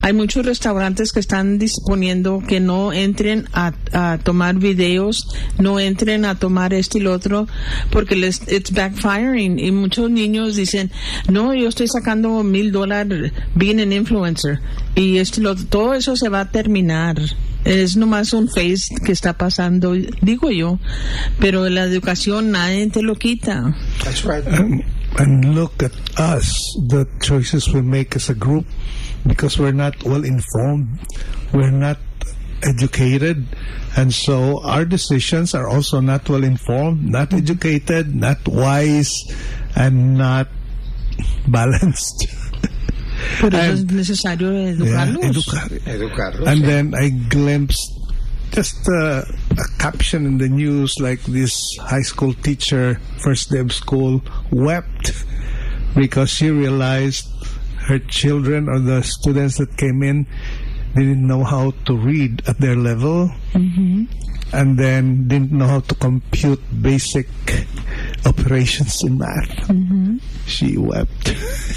Hay muchos restaurantes que están disponiendo que no entren a tomar videos, no entren a tomar esto y lo otro, porque it's backfiring. Y muchos niños dicen, no, yo estoy sacando $1,000 being an influencer. Y esto y lo otro, todo eso se va a terminar. Es nomás un phase que está pasando, digo yo, pero la educación nadie te lo quita. That's right. And look at us, the choices we make as a group, because we're not well informed, we're not educated, and so our decisions are also not well informed, not educated, not wise, and not balanced. Pero es necesario educarlos. Educarlos. And then I glimpsed just a caption in the news, like this high school teacher, first day of school, wept because she realized her children or the students that came in didn't know how to read at their level, and then didn't know how to compute basic operations in math. She wept.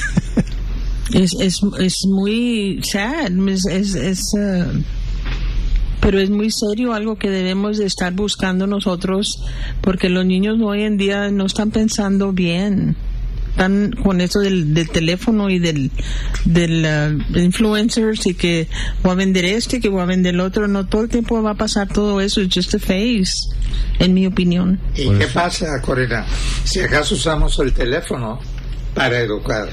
Es muy sad, pero es muy serio, algo que debemos de estar buscando nosotros, porque los niños hoy en día no están pensando bien, están con eso del teléfono y del influencers, y que voy a vender este, que voy a vender el otro. No todo el tiempo va a pasar todo eso, it's just a phase, en mi opinión. ¿Y qué pasa, Corina, si acaso usamos el teléfono para educar?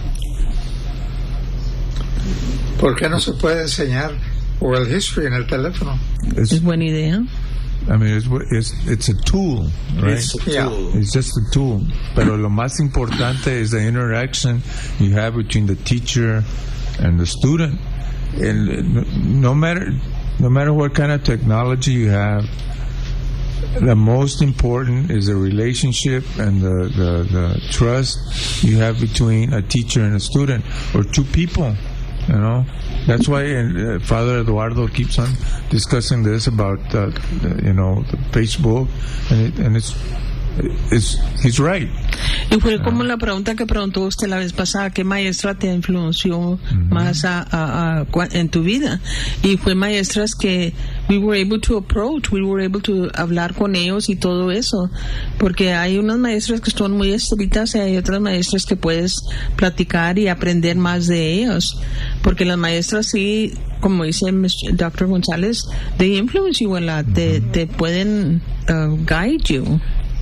¿Por qué no se puede enseñar world history en el teléfono? Es buena idea. I mean, it's a tool, right? It's a tool. It's just a tool. Pero lo más importante is the interaction you have between the teacher and the student. And no matter what kind of technology you have, the most important is the relationship and the trust you have between a teacher and a student, or two people. You know, that's why Father Eduardo keeps on discussing this about the Facebook, and he's right. Y fue como la pregunta que preguntó usted la vez pasada, ¿qué maestra te influenció más en tu vida? Y fue maestras que we were able to hablar con ellos y todo eso, porque hay unas maestras que son muy estrictas y hay otras maestras que puedes platicar y aprender más de ellos, porque las maestras sí, como dice Dr. González, they influence you a lot, te pueden guide you.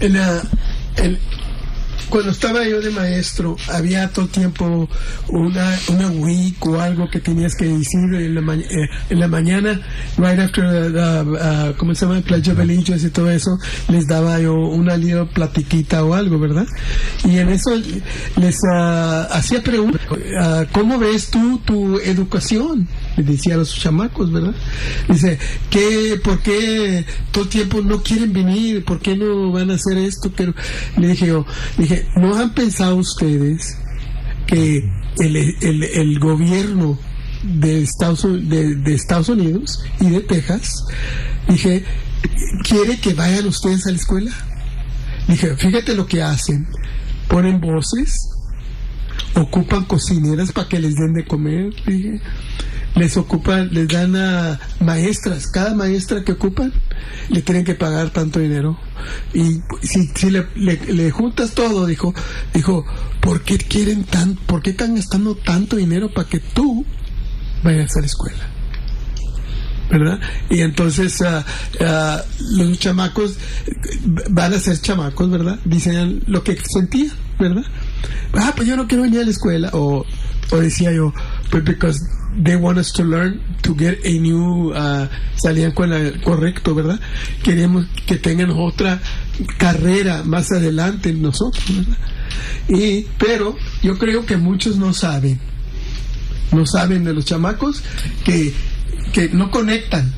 Cuando estaba yo de maestro, había todo el tiempo una week o algo que tenías que decir en la mañana, right after the ¿cómo se llama? Pledge of Allegiance y todo eso, les daba yo una little platiquita o algo, ¿verdad? Y en eso les hacía preguntas, ¿cómo ves tú tu educación? Le decía a los chamacos, ¿verdad? Dice, ¿por qué todo el tiempo no quieren venir? ¿Por qué no van a hacer esto? Le dije, ¿no han pensado ustedes que el gobierno de Estados Unidos y de Texas, dije, quiere que vayan ustedes a la escuela? Dije, fíjate lo que hacen, ponen voces, ocupan cocineras para que les den de comer, dije, les dan a maestras, cada maestra que ocupan le tienen que pagar tanto dinero, y si le juntas todo, dijo, ¿por qué están gastando tanto dinero para que tú vayas a la escuela? ¿Verdad? Y entonces los chamacos van a ser chamacos, ¿verdad? Dicen lo que sentían, ¿verdad? Pues yo no quiero venir a la escuela, o decía yo, pues because they want us to learn to get a new salían con el correcto, ¿verdad? Queremos que tengan otra carrera más adelante en nosotros, ¿verdad? Pero yo creo que muchos no saben de los chamacos que no conectan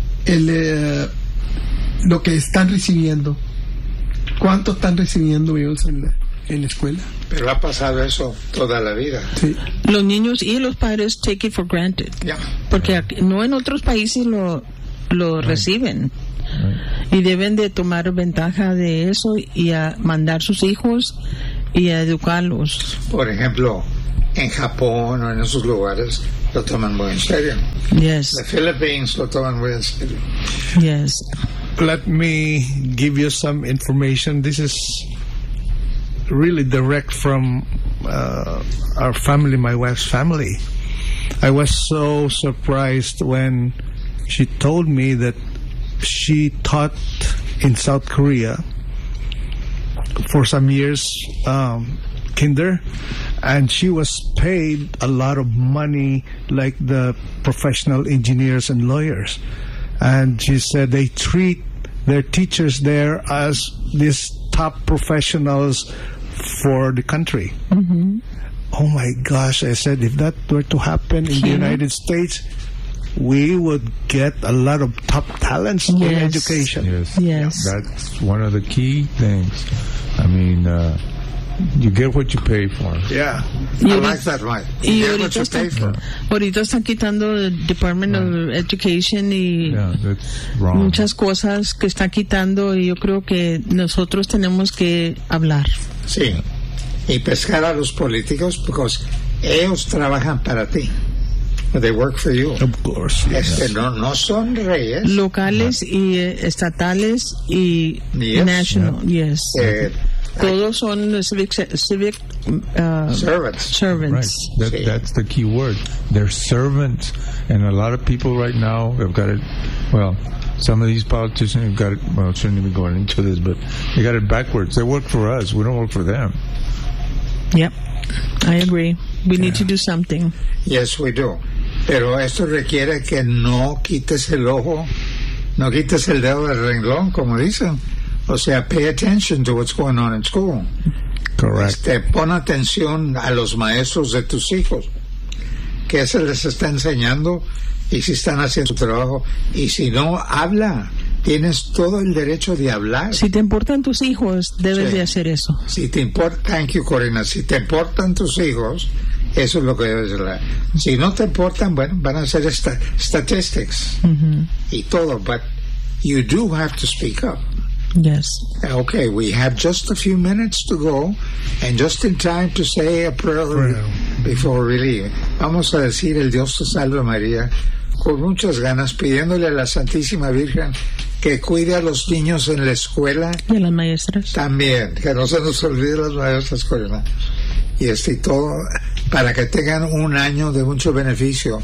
lo que están recibiendo, cuánto están recibiendo ellos en la escuela. Pero ha pasado eso toda la vida. Sí. Los niños y los padres take it for granted. Yeah. Porque no en otros países lo reciben. Y deben de tomar ventaja de eso y a mandar sus hijos y a educarlos. Por ejemplo, en Japón o en esos lugares lo toman muy en serio. Yes. The Philippines lo toman muy en serio. Yes. Let me give you some information. This is really direct from our family, my wife's family. I was so surprised when she told me that she taught in South Korea for some years, kinder, and she was paid a lot of money like the professional engineers and lawyers. And she said they treat their teachers there as these top professionals for the country. Mm-hmm. Oh my gosh, I said, if that were to happen in the United States, we would get a lot of top talents in education. Yes. Yes. That's one of the key things. I mean, you get what you pay for. Yeah, I like that, right. Y You get what you pay for. ahorita están quitando el Department of Education y Yeah, that's wrong. muchas cosas que está quitando, y yo creo que nosotros tenemos que hablar. Sí, y pescar a los políticos porque ellos trabajan para ti. They work for you. Of course. Yes. No son reyes. Locales y estatales y Yes. national. Yes. Todos son civic servants. servants. Right. Sí. That's the key word. They're servants. And a lot of people right now have got it, well, some of these politicians have got it, well, shouldn't even go into this, but they got it backwards. They work for us. We don't work for them. Yep, I agree. We need to do something. Yes, we do. Pero esto requiere que no quites el ojo, no quites el dedo del renglón, como dicen. O sea, pay attention to what's going on in school. Correct. Pon atención a los maestros de tus hijos. ¿Qué se les está enseñando? Y si están haciendo su trabajo. Y si no, habla. Tienes todo el derecho de hablar. Si te importan tus hijos, debes Sí. de hacer eso. Si te importa, thank you, Corina. Si te importan tus hijos, eso es lo que debes hablar. Si no te importan, bueno, van a ser statistics y todo. But you do have to speak up. Yes. Okay, we have just a few minutes to go, and just in time to say a prayer before we leave. Vamos a decir el Dios te salve María con muchas ganas, pidiéndole a la Santísima Virgen que cuide a los niños en la escuela. Y a las maestras. También, que no se nos olvide las maestras, Corina. Y todo, para que tengan un año de mucho beneficio.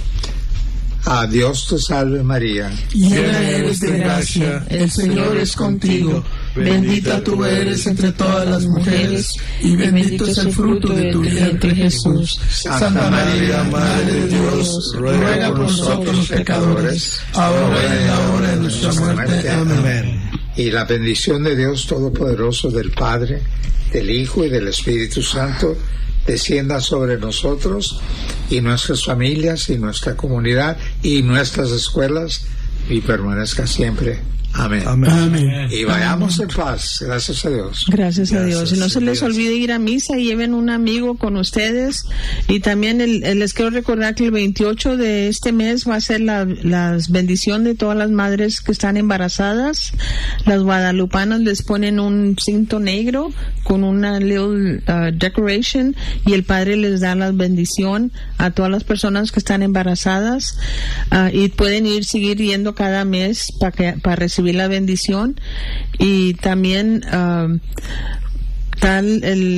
A Dios te salve María. Llena eres de gracia, el Señor es contigo. Bendita tú eres entre todas las mujeres, y bendito es el fruto de tu vientre, Jesús. Santa María, Madre de Dios, ruega por nosotros los pecadores, ahora y en la hora de nuestra muerte. Amén. Y la bendición de Dios Todopoderoso, del Padre, del Hijo y del Espíritu Santo, descienda sobre nosotros y nuestras familias y nuestra comunidad y nuestras escuelas y permanezca siempre. Amén. Amén. Y vayamos en paz. Gracias a Dios. Gracias a Dios. Y no se les olvide ir a misa y lleven un amigo con ustedes. Y también les quiero recordar que el 28 de este mes va a ser la bendición de todas las madres que están embarazadas. Las guadalupanas les ponen un cinto negro con una little decoration, y el Padre les da la bendición a todas las personas que están embarazadas. Y pueden seguir yendo cada mes para recibir la bendición. Y también tal el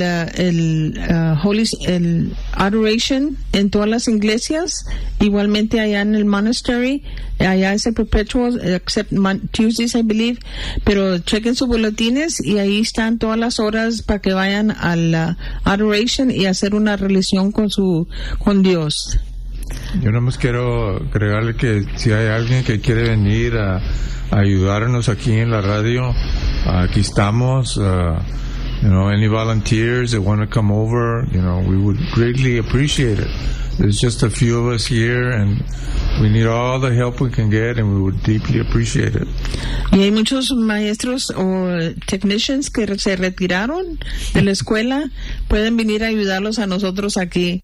adoration en todas las iglesias, igualmente allá en el monastery. Allá es el perpetual, except Tuesdays, I believe, pero chequen sus boletines y ahí están todas las horas para que vayan a la adoration y hacer una relación con Dios. Yo nada más quiero agregarle que si hay alguien que quiere venir a ayudarnos aquí en la radio, aquí estamos. Any volunteers that want to come over, we would greatly appreciate it. There's just a few of us here, and we need all the help we can get, and we would deeply appreciate it. Y hay muchos maestros o technicians que se retiraron de la escuela. Pueden venir a ayudarlos a nosotros aquí.